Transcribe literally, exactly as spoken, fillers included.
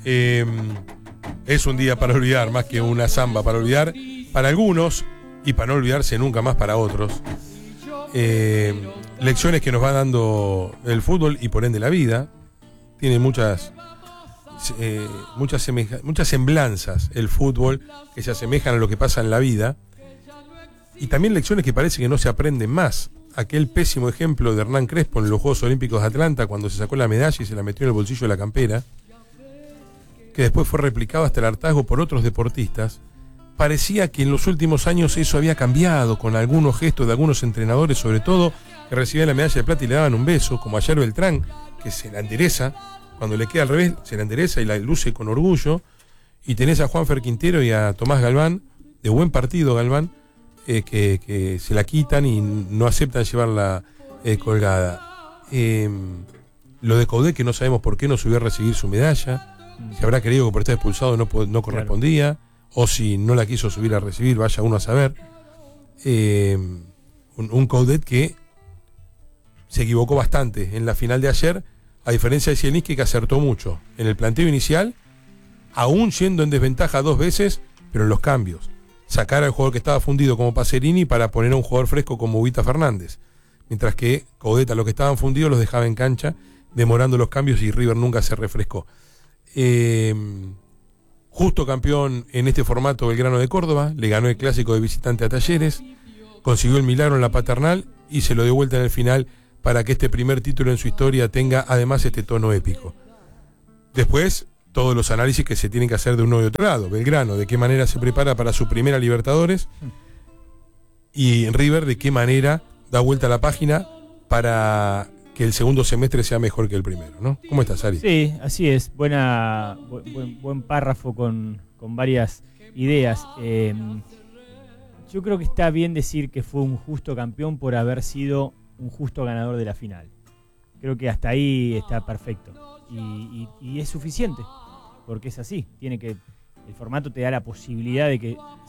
Eh, es un día para olvidar, más que una samba para olvidar para algunos y para no olvidarse nunca más para otros. Eh, lecciones que nos va dando el fútbol y por ende la vida. Tiene muchas, eh, muchas, semeja, muchas semblanzas el fútbol que se asemejan a lo que pasa en la vida. Y también lecciones que parece que no se aprenden más. Aquel pésimo ejemplo de Hernán Crespo en los Juegos Olímpicos de Atlanta, cuando se sacó la medalla y se la metió en el bolsillo de la campera, que después fue replicado hasta el hartazgo por otros deportistas. Parecía que en los últimos años eso había cambiado, con algunos gestos de algunos entrenadores, sobre todo, que recibían la medalla de plata y le daban un beso, como ayer Beltrán, que se la endereza, cuando le queda al revés, se la endereza y la luce con orgullo. Y tenés a Juanfer Quintero y a Tomás Galván, de buen partido Galván, eh, que, que se la quitan y no aceptan llevarla eh, colgada. Eh, lo de Coudet, que no sabemos por qué no subió a recibir su medalla, se habrá creído que por estar expulsado no, no correspondía, claro. O si no la quiso subir a recibir, vaya uno a saber. Eh, un, un Coudet que se equivocó bastante en la final de ayer, a diferencia de Zielinski, que acertó mucho en el planteo inicial, aún yendo en desventaja dos veces, pero en los cambios. Sacar al jugador que estaba fundido como Pacerini para poner a un jugador fresco como Ubita Fernández. Mientras que Coudet a los que estaban fundidos los dejaba en cancha, demorando los cambios, y River nunca se refrescó. Eh, justo campeón en este formato Belgrano de Córdoba, le ganó el clásico de visitante a Talleres, consiguió el milagro en la Paternal y se lo dio vuelta en el final para que este primer título en su historia tenga además este tono épico. Después, todos los análisis que se tienen que hacer de uno y otro lado. Belgrano, de qué manera se prepara para su primera Libertadores, y River, de qué manera da vuelta a la página para que el segundo semestre sea mejor que el primero, ¿no? ¿Cómo estás, Ari? Sí, así es. Buena, bu buen, buen párrafo con, con varias ideas. Eh, yo creo que está bien decir que fue un justo campeón por haber sido un justo ganador de la final. Creo que hasta ahí está perfecto. Y, y, y es suficiente, porque es así. Tiene que, el formato te da la posibilidad de que